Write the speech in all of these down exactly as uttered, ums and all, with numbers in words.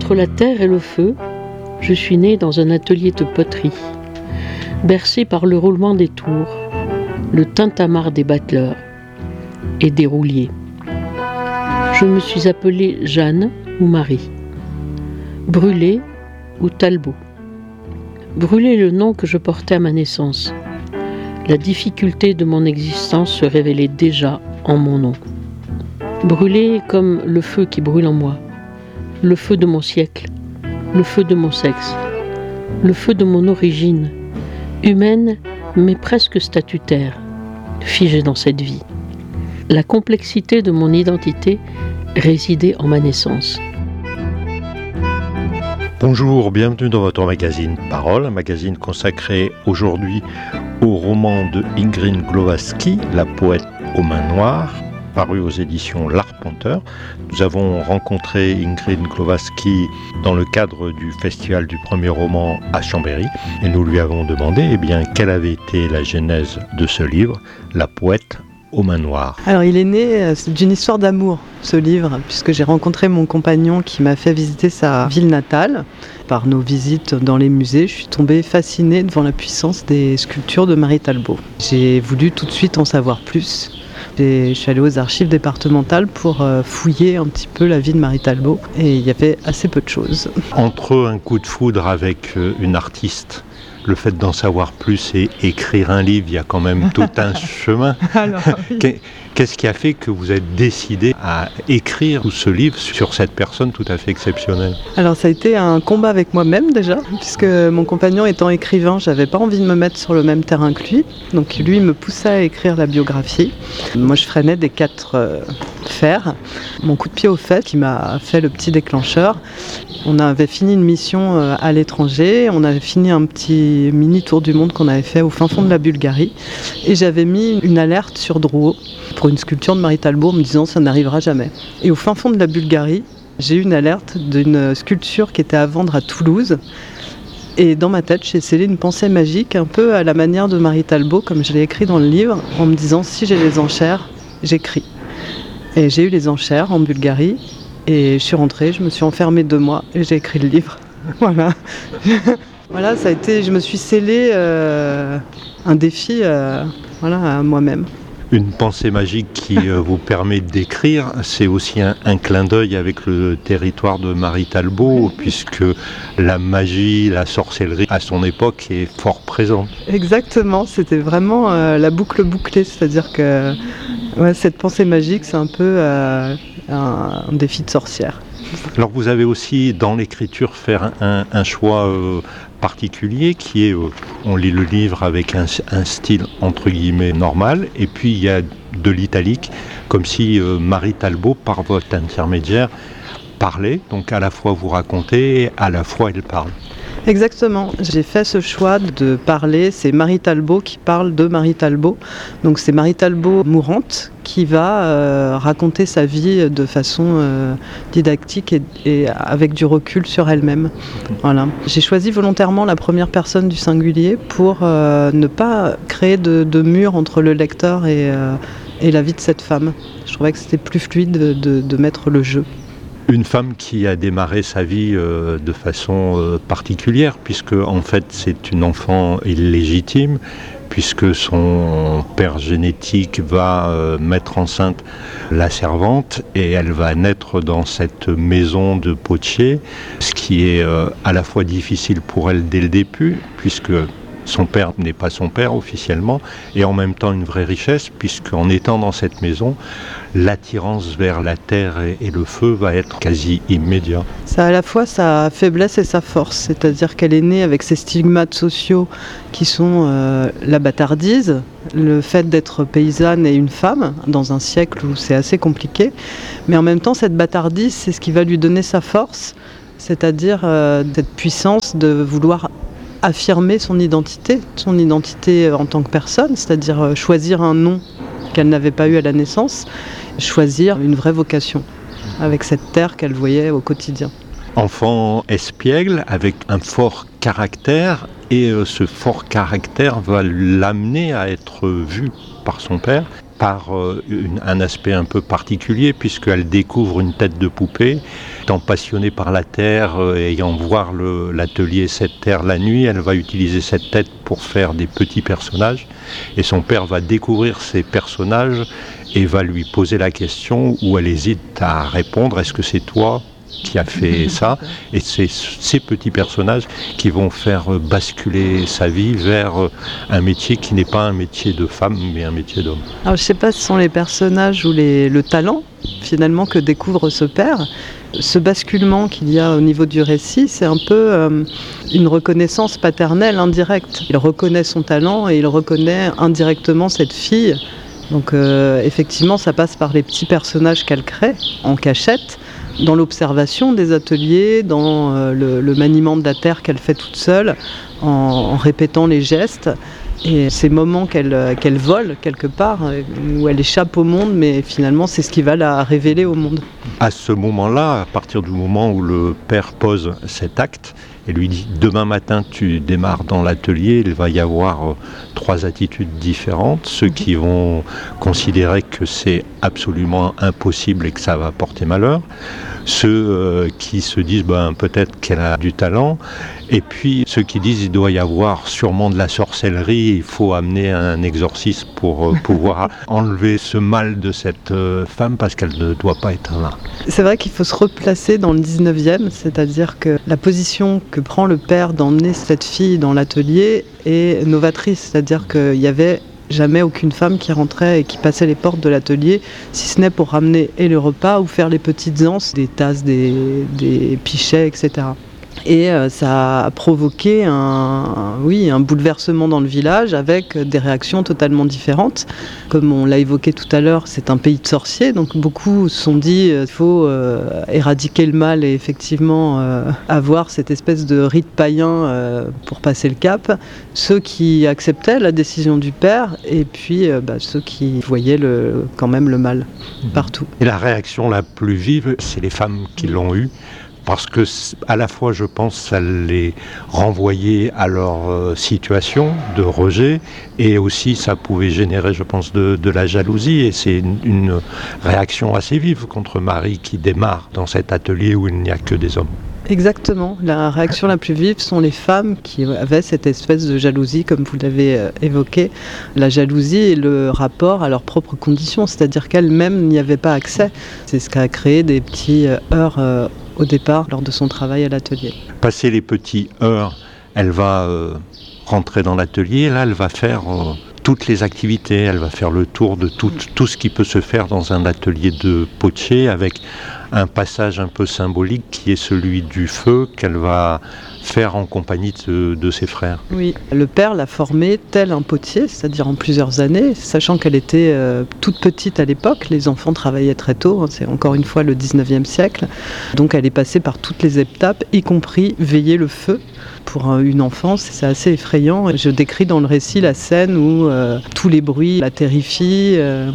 Entre la terre et le feu, je suis née dans un atelier de poterie, bercée par le roulement des tours, le tintamarre des battleurs et des rouliers. Je me suis appelée Jeanne ou Marie, Brûlé ou Talbot. Brûlé est le nom que je portais à ma naissance. La difficulté de mon existence se révélait déjà en mon nom. Brûlé est comme le feu qui brûle en moi, le feu de mon siècle, le feu de mon sexe, le feu de mon origine, humaine mais presque statutaire, figée dans cette vie. La complexité de mon identité résidait en ma naissance. Bonjour, bienvenue dans votre magazine Parole, un magazine consacré aujourd'hui au roman de Ingrid Głowacki, La poète aux mains noires, paru aux éditions L'Arpenteur. Nous avons rencontré Ingrid Głowacki dans le cadre du festival du premier roman à Chambéry et nous lui avons demandé eh bien, quelle avait été la genèse de ce livre, La poète aux mains noires. Alors il est né d'une histoire d'amour, ce livre, puisque j'ai rencontré mon compagnon qui m'a fait visiter sa ville natale. Par nos visites dans les musées, je suis tombée fascinée devant la puissance des sculptures de Marie Talbot. J'ai voulu tout de suite en savoir plus. Et je suis allée aux archives départementales pour fouiller un petit peu la vie de Marie Talbot et il y avait assez peu de choses. Entre un coup de foudre avec une artiste, le fait d'en savoir plus et écrire un livre, il y a quand même tout un chemin. Alors, oui. Qu'est-ce qui a fait que vous êtes décidé à écrire tout ce livre sur cette personne tout à fait exceptionnelle ? Alors ça a été un combat avec moi-même déjà, puisque mon compagnon étant écrivain, j'avais pas envie de me mettre sur le même terrain que lui. Donc lui me poussait à écrire la biographie. Moi je freinais des quatre euh, fers. Mon coup de pied au fait qui m'a fait le petit déclencheur. On avait fini une mission euh, à l'étranger, on avait fini un petit mini tour du monde qu'on avait fait au fin fond de la Bulgarie. Et j'avais mis une alerte sur Drouot pour une sculpture de Marie Talbot en me disant ça n'arrivera jamais. Et au fin fond de la Bulgarie, j'ai eu une alerte d'une sculpture qui était à vendre à Toulouse. Et dans ma tête, j'ai scellé une pensée magique un peu à la manière de Marie Talbot, comme je l'ai écrit dans le livre, en me disant si j'ai les enchères, j'écris. Et j'ai eu les enchères en Bulgarie. Et je suis rentrée, je me suis enfermée deux mois et j'ai écrit le livre. Voilà. Voilà, ça a été, je me suis scellée euh, un défi euh, voilà, à moi-même. Une pensée magique qui euh, vous permet d'écrire, c'est aussi un, un clin d'œil avec le territoire de Marie Talbot, puisque la magie, la sorcellerie à son époque est fort présente. Exactement, c'était vraiment euh, la boucle bouclée, c'est-à-dire que ouais, cette pensée magique, c'est un peu euh, un, un défi de sorcière. Alors vous avez aussi dans l'écriture fait un, un choix euh, particulier qui est, euh, on lit le livre avec un, un style entre guillemets normal et puis il y a de l'italique comme si euh, Marie Talbot par votre intermédiaire parlait, donc à la fois vous racontez et à la fois elle parle. Exactement, j'ai fait ce choix de parler, c'est Marie Talbot qui parle de Marie Talbot, donc c'est Marie Talbot mourante qui va euh, raconter sa vie de façon euh, didactique et, et avec du recul sur elle-même. Voilà. J'ai choisi volontairement la première personne du singulier pour euh, ne pas créer de, de mur entre le lecteur et, euh, et la vie de cette femme. Je trouvais que c'était plus fluide de, de, de mettre le jeu. Une femme qui a démarré sa vie euh, de façon euh, particulière, puisque en fait c'est une enfant illégitime, puisque son père génétique va euh, mettre enceinte la servante et elle va naître dans cette maison de potier, ce qui est euh, à la fois difficile pour elle dès le début, puisque son père n'est pas son père officiellement, et en même temps une vraie richesse, puisqu'en étant dans cette maison, l'attirance vers la terre et, et le feu va être quasi immédiat. Ça a à la fois sa faiblesse et sa force, c'est-à-dire qu'elle est née avec ces stigmates sociaux qui sont euh, la bâtardise, le fait d'être paysanne et une femme, dans un siècle où c'est assez compliqué, mais en même temps cette bâtardise, c'est ce qui va lui donner sa force, c'est-à-dire euh, cette puissance de vouloir affirmer son identité, son identité en tant que personne, c'est-à-dire choisir un nom qu'elle n'avait pas eu à la naissance, choisir une vraie vocation avec cette terre qu'elle voyait au quotidien. Enfant espiègle avec un fort caractère et euh, ce fort caractère va l'amener à être vu par son père par euh, une, un aspect un peu particulier, puisqu'elle découvre une tête de poupée. Étant passionnée par la terre, euh, ayant voir le, l'atelier Cette Terre la nuit, elle va utiliser cette tête pour faire des petits personnages. Et son père va découvrir ces personnages et va lui poser la question où elle hésite à répondre. Est-ce que c'est toi qui a fait ça? Et c'est ces petits personnages qui vont faire basculer sa vie vers un métier qui n'est pas un métier de femme, mais un métier d'homme. Alors je ne sais pas si ce sont les personnages ou les, le talent finalement que découvre ce père. Ce basculement qu'il y a au niveau du récit, c'est un peu euh, une reconnaissance paternelle indirecte. Il reconnaît son talent et il reconnaît indirectement cette fille. Donc euh, effectivement, ça passe par les petits personnages qu'elle crée en cachette, dans l'observation des ateliers, dans euh, le, le maniement de la terre qu'elle fait toute seule, en, en répétant les gestes. Et ces moments qu'elle, qu'elle vole quelque part, où elle échappe au monde, mais finalement c'est ce qui va la révéler au monde. À ce moment-là, à partir du moment où le père pose cet acte, et lui dit « Demain matin, tu démarres dans l'atelier, il va y avoir euh, trois attitudes différentes. Ceux qui vont considérer que c'est absolument impossible et que ça va porter malheur. Ceux euh, qui se disent ben, peut-être qu'elle a du talent. Et puis ceux qui disent qu'il doit y avoir sûrement de la sorcellerie, il faut amener un exorciste pour euh, pouvoir enlever ce mal de cette euh, femme parce qu'elle ne doit pas être là. » C'est vrai qu'il faut se replacer dans le dix-neuvième, c'est-à-dire que la position que prend le père d'emmener cette fille dans l'atelier est novatrice, c'est-à-dire qu'il y avait jamais aucune femme qui rentrait et qui passait les portes de l'atelier, si ce n'est pour ramener et le repas ou faire les petites anses, des tasses, des, des pichets, et cetera. Et euh, ça a provoqué un, un, oui, un bouleversement dans le village avec des réactions totalement différentes. Comme on l'a évoqué tout à l'heure, c'est un pays de sorciers, donc beaucoup se sont dit qu'il euh, faut euh, éradiquer le mal et effectivement euh, avoir cette espèce de rite païen euh, pour passer le cap. Ceux qui acceptaient la décision du père et puis euh, bah, ceux qui voyaient le, quand même le mal partout. Et la réaction la plus vive, c'est les femmes qui l'ont eue. Parce que, à la fois, je pense, ça les renvoyait à leur euh, situation de rejet, et aussi, ça pouvait générer, je pense, de, de la jalousie. Et c'est une, une réaction assez vive contre Marie qui démarre dans cet atelier où il n'y a que des hommes. Exactement. La réaction la plus vive sont les femmes qui avaient cette espèce de jalousie, comme vous l'avez euh, évoqué. La jalousie et le rapport à leurs propres conditions, c'est-à-dire qu'elles-mêmes n'y avaient pas accès. C'est ce qui a créé des petits euh, heurts euh, au départ, lors de son travail à l'atelier. Passer les petits heurts, elle va euh, rentrer dans l'atelier, là elle va faire euh, toutes les activités, elle va faire le tour de tout, tout ce qui peut se faire dans un atelier de potier, avec un passage un peu symbolique qui est celui du feu qu'elle va faire en compagnie de, de ses frères. Oui, le père l'a formée tel un potier, c'est-à-dire en plusieurs années, sachant qu'elle était euh, toute petite à l'époque, les enfants travaillaient très tôt, hein, c'est encore une fois le dix-neuvième siècle, donc elle est passée par toutes les étapes, y compris veiller le feu. Pour euh, une enfance, c'est assez effrayant. Je décris dans le récit la scène où euh, tous les bruits la terrifient, euh,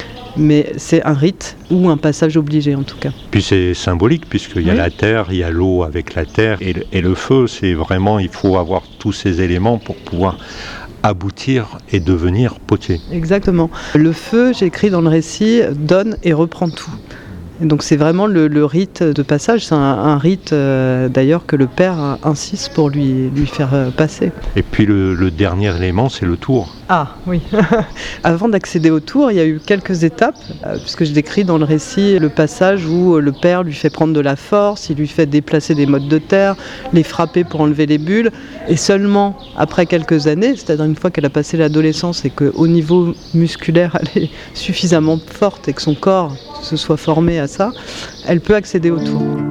mais c'est un rite ou un passage obligé en tout cas. Puis c'est symbolique puisqu'il y a oui. la terre, il y a l'eau avec la terre et le, et le feu, c'est vraiment, il faut avoir tous ces éléments pour pouvoir aboutir et devenir potier. Exactement. Le feu, j'écris dans le récit, donne et reprend tout. Donc c'est vraiment le, le rite de passage, c'est un, un rite euh, d'ailleurs que le père insiste pour lui, lui faire euh, passer. Et puis le, le dernier élément, c'est le tour. Ah oui. Avant d'accéder au tour, il y a eu quelques étapes, euh, puisque je décris dans le récit le passage où le père lui fait prendre de la force, il lui fait déplacer des mottes de terre, les frapper pour enlever les bulles, et seulement après quelques années, c'est-à-dire une fois qu'elle a passé l'adolescence et qu'au niveau musculaire elle est suffisamment forte et que son corps se soit formé à ça, elle peut accéder au tour.